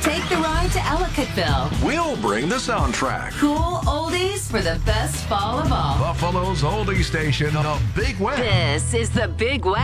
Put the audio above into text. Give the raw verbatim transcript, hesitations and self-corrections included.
Take the ride to Ellicottville. We'll bring the soundtrack. Cool oldies for the best fall of all. Buffalo's oldie station, the Big West. This is the Big West.